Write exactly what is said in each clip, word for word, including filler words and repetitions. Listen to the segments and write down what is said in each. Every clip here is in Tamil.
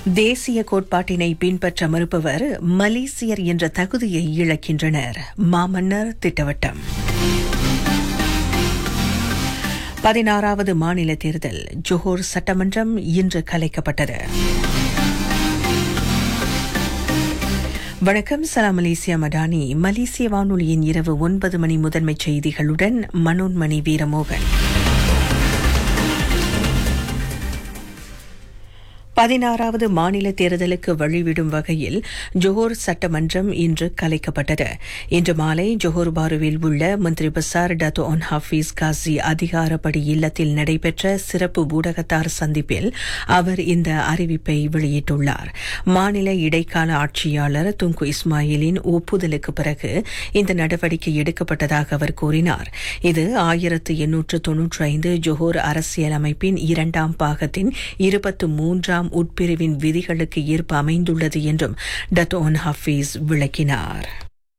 தேசிய கோட்பாட்டினை பின்பற்ற மறுப்பவர் மலேசியர் என்ற தகுதியை இழக்கின்றனர். மாமன்னர் திட்டவட்டம். பதினாறாவது மாநில தேர்தல் ஜோஹர் சட்டமன்றம் இன்று கலைக்கப்பட்டது. வணக்கம். சலாம் மலேசியா மடானி. மலேசிய வானொலியின் இரவு ஒன்பது மணி முதன்மை செய்திகளுடன் மனோன்மணி வீரமோகன். பதினாறாவது மாநில தேர்தலுக்கு வழிவிடும் வகையில் ஜோஹர் சட்டமன்றம் இன்று கலைக்கப்பட்டது. இன்று மாலை ஜோஹர் பாருவில் உள்ள மந்திரி பசார் டத்தோ ஒன் ஹாஃபீஸ் காசி அதிகாரப்படி இல்லத்தில் நடைபெற்ற சிறப்பு ஊடகத்தார் சந்திப்பில் அவர் இந்த அறிவிப்பை வெளியிட்டுள்ளார். மாநில இடைக்கால ஆட்சியாளர் துங்கு இஸ்மாயிலின் ஒப்புதலுக்கு பிறகு இந்த நடவடிக்கை எடுக்கப்பட்டதாக அவர் கூறினார். இது ஆயிரத்து எண்ணூற்று தொன்னூற்றி ஐந்து ஜோஹர் அரசியலமைப்பின் இரண்டாம் பாகத்தின் இருபத்தி மூன்றாம் உட்பிரிவின் விதிகளுக்கு ஏற்ப அமைந்துள்ளது என்றும் டத்தோ ஒன் ஹாஃபீஸ் விளக்கினார்.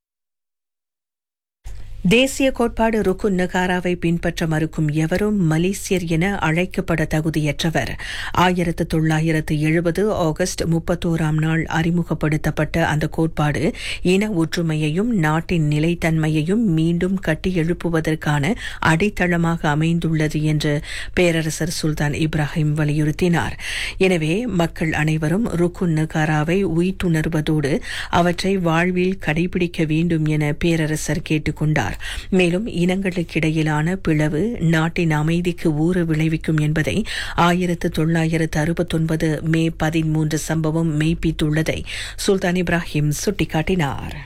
தேசிய கோட்பாடு ருக்குன் நகாராவை பின்பற்ற மறுக்கும் எவரும் மலேசியர் என அழைக்கப்பட தகுதியற்றவர். ஆயிரத்து தொள்ளாயிரத்து எழுபது ஆகஸ்ட் முப்பத்தோராம் நாள் அறிமுகப்படுத்தப்பட்ட அந்த கோட்பாடு இன ஒற்றுமையையும் நாட்டின் நிலைத்தன்மையையும் மீண்டும் கட்டியெழுப்புவதற்கான அடித்தளமாக அமைந்துள்ளது என்று பேரரசர் சுல்தான் இப்ராஹிம் வலியுறுத்தினார். எனவே மக்கள் அனைவரும் ருக்குன் நகாராவை உய்த்துணர்வதோடு அவற்றை வாழ்வில் கடைபிடிக்க வேண்டும் என பேரரசர் கேட்டுக் கொண்டார். மேலும் இனங்களுக்கிடையிலான பிளவு நாட்டின் அமைதிக்கு ஊறு விளைவிக்கும் என்பதை ஆயிரத்து தொள்ளாயிரத்து அறுபத்தொன்பது மே பதிமூன்று சம்பவம் மெய்ப்பித்துள்ளதை சுல்தான் இப்ராஹிம் சுட்டிக்காட்டினார்.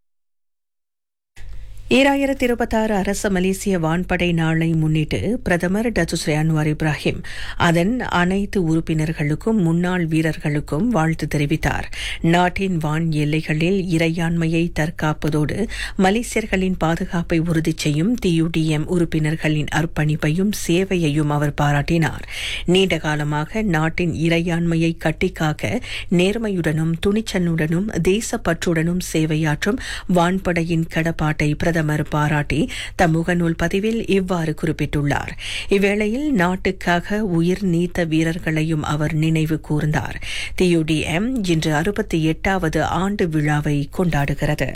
ஈராயிரத்து இருபத்தாறு அரச மலேசிய வான்படை நாளை முன்னிட்டு பிரதமர் டத்துஸ்ரீ அன்வார் இப்ராஹிம் அதன் அனைத்து உறுப்பினர்களுக்கும் முன்னாள் வீரர்களுக்கும் வாழ்த்து தெரிவித்தார். நாட்டின் வான் எல்லைகளில் இறையாண்மையை தற்காப்பதோடு மலேசியர்களின் பாதுகாப்பை உறுதி செய்யும் டியூடிஎம் உறுப்பினர்களின் அர்ப்பணிப்பையும் சேவையையும் அவர் பாராட்டினார். நீண்ட காலமாக நாட்டின் இறையாண்மையை கட்டிக்காக்க நேர்மையுடனும் துணிச்சலுடனும் தேசப்பற்றுடனும் சேவையாற்றும் வான்படையின் கடப்பாட்டை பிரதமர் பாராட்டி தம் முகநூல் பதிவில் இவ்வாறு குறிப்பிட்டுள்ளார். இவ்வேளையில் நாட்டுக்காக உயிர் நீத்த வீரர்களையும் அவர் நினைவு கூர்ந்தார். டியூடிஎம் இன்று அறுபத்தி எட்டாவது ஆண்டு விழாவை கொண்டாடுகிறது.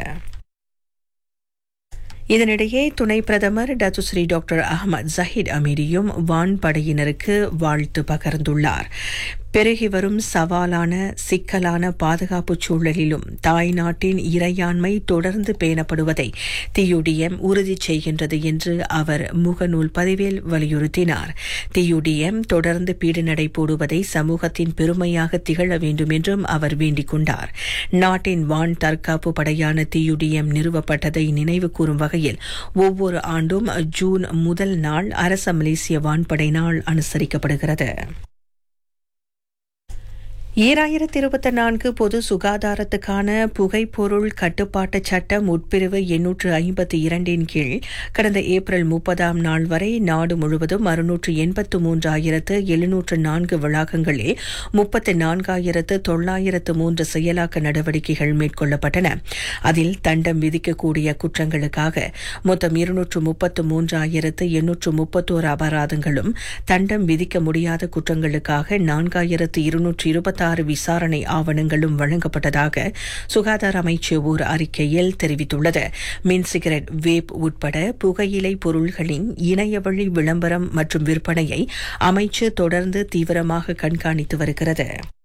இதனிடையே துணை பிரதமர் டத்துஸ்ரீ டாக்டர் அஹ்மத் ஜஹீத் அமீரியும் வான்படையினருக்கு வாழ்த்து பகிர்ந்துள்ளார். பெருகி வரும் சவாலான சிக்கலான பாதுகாப்பு சூழலிலும் தாய்நாட்டின் இறையாண்மை தொடர்ந்து பேணப்படுவதை டியூடிஎம் உறுதி செய்கின்றது என்று அவர் முகநூல் பதிவில் வலியுறுத்தினார். டியூடிஎம் தொடர்ந்து பீடுநடை போடுவதை சமூகத்தின் பெருமையாக திகழ வேண்டும் என்றும் அவர் வேண்டிக் கொண்டார். நாட்டின் வான் தற்காப்பு படையான டியூடிஎம் நிறுவப்பட்டதை நினைவு கூறும் வகையில் ஒவ்வொரு ஆண்டும் ஜூன் முதல் நாள் அரச மலேசிய வான்படை நாள் அனுசரிக்கப்படுகிறது. ஈராயிரத்து இருபத்தி நான்கு பொது சுகாதாரத்துக்கான புகைப்பொருள் கட்டுப்பாட்டு சட்டம் உட்பிரிவு எண்ணூற்று ஐம்பத்தி இரண்டின் கீழ் கடந்த ஏப்ரல் முப்பதாம் நாள் வரை நாடு முழுவதும் அறுநூற்று எண்பத்து மூன்றாயிரத்து எழுநூற்று நான்கு வளாகங்களில் முப்பத்தி நான்காயிரத்து தொள்ளாயிரத்து மூன்று செயலாக்க நடவடிக்கைகள் மேற்கொள்ளப்பட்டன. அதில் தண்டம் விதிக்கக்கூடிய குற்றங்களுக்காக மொத்தம் இருநூற்று முப்பத்து மூன்றாயிரத்து எண்ணூற்று முப்பத்தோரு அபராதங்களும் தண்டம் விதிக்க முடியாத குற்றங்களுக்காக நான்காயிரத்து இருநூற்று இருபத்தி ஆறு விசாரணை ஆவணங்களும் வழங்கப்பட்டதாக சுகாதார அமைச்சு ஓர் அறிக்கையில் தெரிவித்துள்ளது. மின் சிகரெட், வேப் உட்பட புகையிலை பொருள்களின் இணையவழி விளம்பரம் மற்றும் விற்பனையை அமைச்சு தொடர்ந்து தீவிரமாக கண்காணித்து வருகிறது.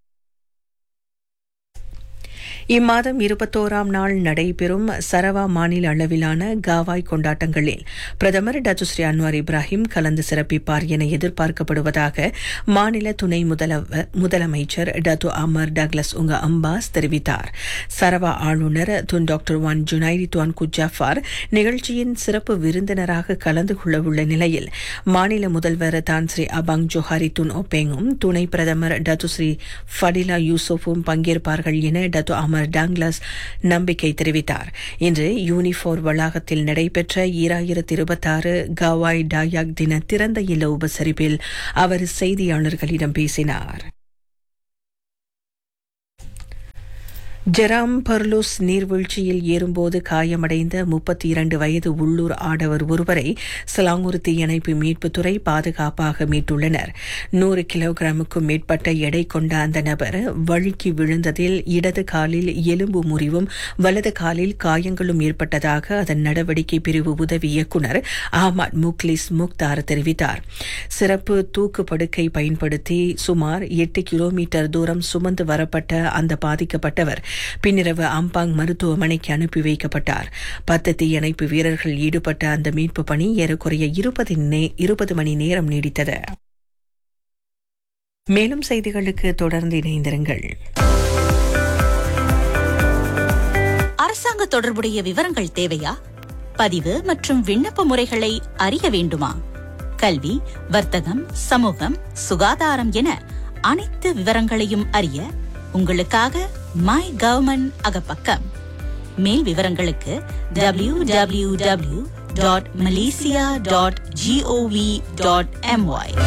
இம்மாதம் இருபத்தோராம் நாள் நடைபெறும் சரவா மாநில அளவிலான காவாய் கொண்டாட்டங்களில் பிரதமர் டத்துஸ்ரீ அன்வார் இப்ராஹிம் கலந்து சிறப்பிப்பார் என எதிர்பார்க்கப்படுவதாக மாநில துணை முதலமைச்சர் டத்து அமர் டக்ளஸ் உங்க அம்பாஸ் தெரிவித்தார். சரவா ஆளுநர் துன் டாக்டர் ஒன் ஜுனைரி துவான் குஜாஃபார் நிகழ்ச்சியின் சிறப்பு விருந்தினராக கலந்து கொள்ளவுள்ள நிலையில் மாநில முதல்வர் தான் ஸ்ரீ அபாங் ஜோஹாரி துன் ஒபேங்கும் துணை பிரதமர் டத்துஸ்ரீ ஃபடிலா யூசுஃபும் பங்கேற்பார்கள் என டத்து அமர் டாங்லஸ் நம்பிக்கை தெரிவித்தார். இன்று யூனிஃபோர் வளாகத்தில் நடைபெற்ற ஈராயிரத்து இருபத்தாறு காவாய் டாயாக் தின திறந்த இல்ல உபசரிப்பில் அவர் செய்தியாளர்களிடம் பேசினார். ஜெராம் பர்லூஸ் நீர்வீழ்ச்சியில் ஏறும்போது காயமடைந்த முப்பத்தி இரண்டு வயது உள்ளூர் ஆடவர் ஒருவரை செலாங்கூர் தீயணைப்பு மீட்புத்துறை பாதுகாப்பாக மீட்டுள்ளனர். நூறு கிலோகிராமுக்கும் மேற்பட்ட எடை கொண்ட அந்த நபர் வழுக்கி விழுந்ததில் இடது காலில் எலும்பு முறிவும் வலது காலில் காயங்களும் ஏற்பட்டதாக அதன் நடவடிக்கை பிரிவு உதவி இயக்குநர் அஹ்மத் முக்லிஸ் முக்தார் தெரிவித்தார். சிறப்பு தூக்கு படுக்கை பயன்படுத்தி சுமார் எட்டு கிலோமீட்டர் தூரம் சுமந்து வரப்பட்ட அந்த பாதிக்கப்பட்டவர் பின்னிரவு அம்பாங் மருத்துவமனைக்கு அனுப்பி வைக்கப்பட்டார். பத்து தீயணைப்பு வீரர்கள் ஈடுபட்ட அந்த மீட்பு பணி ஏறக்குறைய இருபது மணி நேரம் நீடித்தது. மேலும் செய்திகளுக்கு தொடர்ந்து இணைந்திருங்கள். அரசாங்க தொடர்புடைய விவரங்கள் தேவையா? பதிவு மற்றும் விண்ணப்ப முறைகளை அறிய வேண்டுமா? கல்வி, வர்த்தகம், சமூகம், சுகாதாரம் என அனைத்து விவரங்களையும் அறிய உங்களுக்காக மை கவர்மெண்ட் அகப்பக்கம். மேல் விவரங்களுக்கு W W W dot Malaysia dot gov dot MY.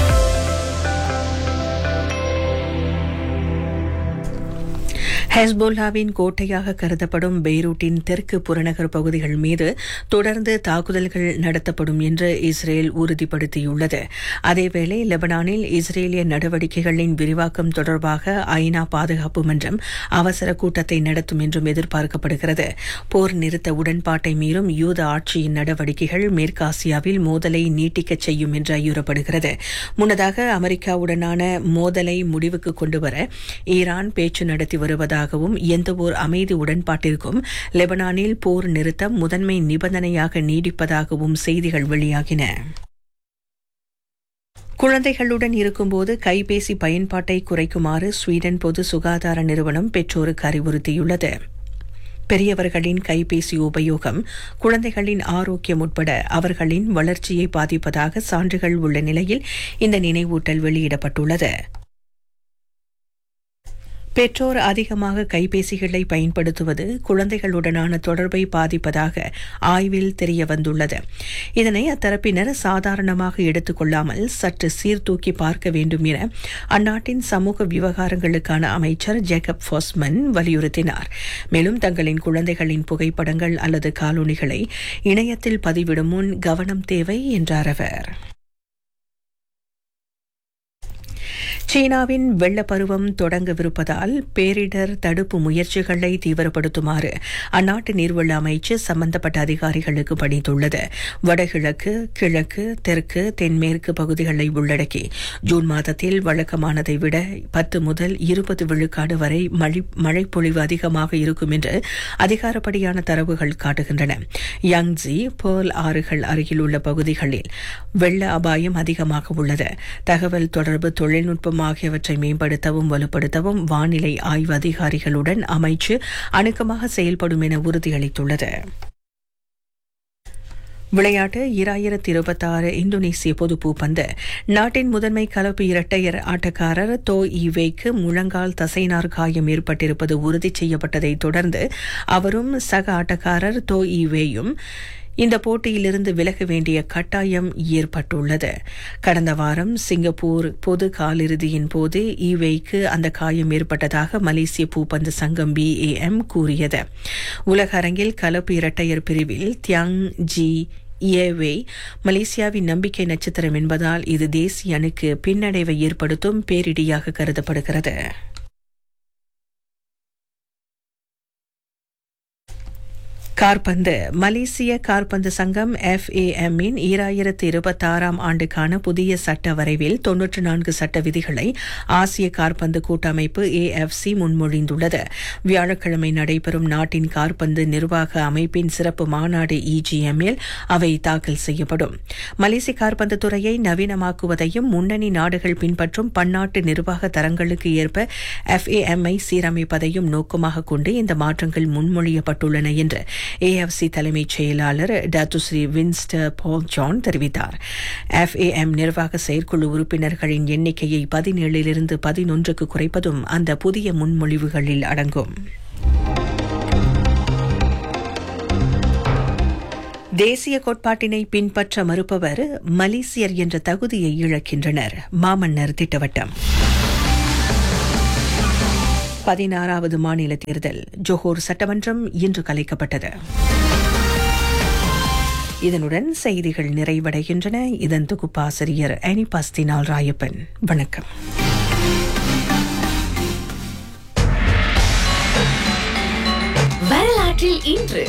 ஹெஸ்போல்லாவின் கோட்டையாக கருதப்படும் பெய்ரூட்டின் தெற்கு புறநகர் பகுதிகள் மீது தொடர்ந்து தாக்குதல்கள் நடத்தப்படும் என்று இஸ்ரேல் உறுதிப்படுத்தியுள்ளது. அதேவேளை லெபனானில் இஸ்ரேலிய நடவடிக்கைகளின் விரிவாக்கம் தொடர்பாக ஐநா பாதுகாப்பு மன்றம் அவசர கூட்டத்தை நடத்தும் என்றும் எதிர்பார்க்கப்படுகிறது. போர் நிறுத்த உடன்பாட்டை மீறும் யூத ஆட்சியின் நடவடிக்கைகள் மேற்காசியாவில் மோதலை நீட்டிக்கச் செய்யும் என்று ஐயுறப்படுகிறது. முன்னதாக அமெரிக்காவுடனான மோதலை முடிவுக்கு கொண்டுவர ஈரான் பேச்சு நடத்தி வருவதாக எந்தவொரு அமைதி உடன்பாட்டிற்கும் லெபனானில் போர் நிறுத்தம் முதன்மை நிபந்தனையாக நீடிப்பதாகவும் செய்திகள் வெளியாகின. குழந்தைகளுடன் இருக்கும்போது கைபேசி பயன்பாட்டை குறைக்குமாறு ஸ்வீடன் பொது சுகாதார நிறுவனம் பெற்றோருக்கு அறிவுறுத்தியுள்ளது. பெரியவர்களின் கைபேசி உபயோகம் குழந்தைகளின் ஆரோக்கியம் உட்பட அவர்களின் வளர்ச்சியை பாதிப்பதாக சான்றுகள் உள்ள நிலையில் இந்த நினைவூட்டல் வெளியிடப்பட்டுள்ளது. பெற்றோர் அதிகமாக கைபேசிகளை பயன்படுத்துவது குழந்தைகளுடனான தொடர்பை பாதிப்பதாக ஆய்வில் தெரியவந்துள்ளது. இதனை அத்தரப்பினர் சாதாரணமாக எடுத்துக் கொள்ளாமல் சற்று சீர்தூக்கி பார்க்க வேண்டும் என அந்நாட்டின் சமூக விவகாரங்களுக்கான அமைச்சர் ஜேக்கப் ஃபாஸ்மன் வலியுறுத்தினார். மேலும் தங்களின் குழந்தைகளின் புகைப்படங்கள் அல்லது காலொனிகளை இணையத்தில் பதிவிடும் முன் கவனம் தேவை என்றார் அவர். சீனாவின் வெள்ளப்பருவம் தொடங்கவிருப்பதால் பேரிடர் தடுப்பு முயற்சிகளை தீவிரப்படுத்துமாறு அந்நாட்டு நீர்வள அமைச்சு சம்பந்தப்பட்ட அதிகாரிகளுக்கு பணித்துள்ளது. வடகிழக்கு, கிழக்கு, தெற்கு, தென்மேற்கு பகுதிகளை உள்ளடக்கி ஜூன் மாதத்தில் வழக்கமானதை விட பத்து முதல் இருபது விழுக்காடு வரை மழைப்பொழிவு அதிகமாக இருக்கும் என்று அதிகாரப்படியான தரவுகள் காட்டுகின்றன. யாங்ஸி, பேர்ல் ஆறுகள் அருகில் உள்ள பகுதிகளில் வெள்ள அபாயம் அதிகமாக உள்ளது. தகவல் தொடர்பு தொழில்நுட்பம் ஆகியவற்றை மேம்படுத்தவும் வலுப்படுத்தவும் வானிலை ஆய்வு அதிகாரிகளுடன் அமைச்சு அணுக்கமாக செயல்படும் என உறுதியளித்துள்ளது. விளையாட்டு இரண்டாயிரத்தி இருபத்தி ஆறு இந்தோனேசிய பொதுப்பூப்பந்து நாட்டின் முதன்மை கலப்பு இரட்டையர் ஆட்டக்காரர் தோ ஈவேக்கு முழங்கால் தசைநார் காயம் ஏற்பட்டிருப்பது உறுதி செய்யப்பட்டதை தொடர்ந்து அவரும் சக ஆட்டக்காரர் தோ ஈவேயும் இந்த போட்டியிலிருந்து விலக வேண்டிய கட்டாயம் ஏற்பட்டுள்ளது. கடந்த வாரம் சிங்கப்பூர் பொது காலிறுதியின் போது ஈவேக்கு அந்த காயம் ஏற்பட்டதாக மலேசிய பூப்பந்து சங்கம் பி ஏ எம் கூறியது. உலக அரங்கில் கலப்பு இரட்டையர் பிரிவில் தியாங் ஜி ஏவே மலேசியாவின் நம்பிக்கை நட்சத்திரம் என்பதால் இது தேசிய அணிக்கு பின்னடைவை ஏற்படுத்தும் பேரிடியாக கருதப்படுகிறது. கார்பந்து மலேசிய கார்பந்து சங்கம் எஃப் ஏ எம் இன் இரண்டாயிரத்து இருபத்தி ஆறாம் ஆண்டுக்கான புதிய சட்ட வரைவில் தொன்னூற்று நான்கு சட்ட விதிகளை ஆசிய கார்பந்து கூட்டமைப்பு ஏ எஃப் சி முன்மொழிந்துள்ளது. வியாழக்கிழமை நடைபெறும் நாட்டின் கார்பந்து நிர்வாக அமைப்பின் சிறப்பு மாநாடு இ ஜி எம் இல் அவை தாக்கல் செய்யப்படும். மலேசிய கார்பந்து துறையை நவீனமாக்குவதையும் முன்னணி நாடுகள் பின்பற்றும் பன்னாட்டு நிர்வாக தரங்களுக்கு ஏற்ப எஃப் ஏ எம் ஐ சீரமைப்பதையும் நோக்கமாக கொண்டு இந்த மாற்றங்கள் முன்மொழியப்பட்டுள்ளன என்று ஏ எஃப் சி தலைமைச் செயலாளர் டாத்துஸ்ரீ வின்ஸ்டர் பால் ஜான் தெரிவித்தார். எஃப் ஏ எம் நிர்வாக செயற்குழு உறுப்பினர்களின் எண்ணிக்கையை பதினேழிலிருந்து பதினொன்றுக்கு குறைப்பதும் அந்த புதிய முன்மொழிவுகளில் அடங்கும். தேசிய கோட்பாட்டினை பின்பற்ற மறுப்பவர் மலேசியர் என்ற தகுதியை இழக்கின்றனர். மாமன்னர் திட்டவட்டம். பதினாறாவது மாநில தேர்தல் ஜோஹோர் சட்டமன்றம் இன்று கலைக்கப்பட்டது. இதனுடன் செய்திகள் நிறைவடைகின்றன. இதன் தொகுப்பாசிரியர் அனிபாஸ்தினால் ராயப்பன். வணக்கம். வரலாற்றில் இன்று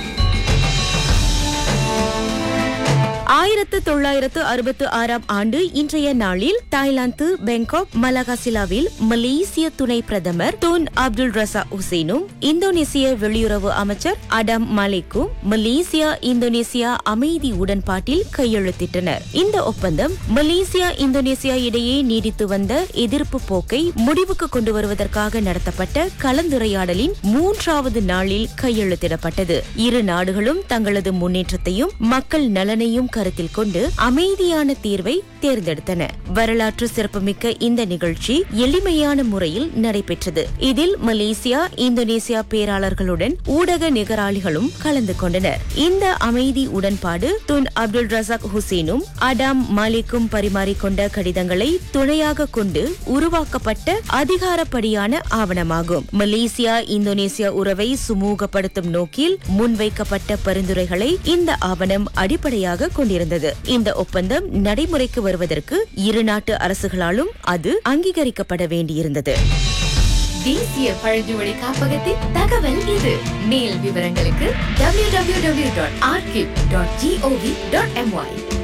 ஆயிரத்து தொள்ளாயிரத்து அறுபத்து ஆறாம் ஆண்டு இன்றைய நாளில் தாய்லாந்து பேங்காக் மலகாசிலாவில் மலேசிய துணை பிரதமர் துன் அப்துல் ரசா ஹுசேனும் இந்தோனேசிய வெளியுறவு அமைச்சர் அடாம் மாலிக்கும் மலேசியா இந்தோனேசியா அமைதி உடன்பாட்டில் கையெழுத்திட்டனர். இந்த ஒப்பந்தம் மலேசியா இந்தோனேசியா இடையே நீடித்து வந்த எதிர்ப்பு போக்கை முடிவுக்கு கொண்டு வருவதற்காக நடத்தப்பட்ட கலந்துரையாடலின் மூன்றாவது நாளில் கையெழுத்திடப்பட்டது. இரு நாடுகளும் தங்களது முன்னேற்றத்தையும் மக்கள் நலனையும் கருத்தில் கொண்டு அமைதியான தீர்வை தேர்ந்தெடுத்தன. வரலாற்று சிறப்புமிக்க இந்த நிகழ்ச்சி எளிமையான முறையில் நடைபெற்றது. இதில் மலேசியா இந்தோனேசியா பேராளர்களுடன் ஊடக நிகராளிகளும் கலந்து கொண்டனர். இந்த அமைதி உடன்பாடு துன் அப்துல் ரசாக் ஹுசேனும் அடாம் மாலிக்கும் பரிமாறிக்கொண்ட கடிதங்களை துணையாக கொண்டு உருவாக்கப்பட்ட அதிகாரப்படியான ஆவணமாகும். மலேசியா இந்தோனேசியா உறவை சுமூகப்படுத்தும் நோக்கில் முன்வைக்கப்பட்ட பரிந்துரைகளை இந்த ஆவணம் அடிப்படையாக கொண்டிருந்தது. இந்த ஒப்பந்தம் நடைமுறைக்கு வருவதற்கு இரு நாட்டு அரசுகளாலும் அது அங்கீகரிக்கப்பட வேண்டியிருந்தது. தேசிய பழங்குடி காப்பகத்தின் தகவல் இது. மேல் விவரங்களுக்கு W W W dot archive dot gov dot MY.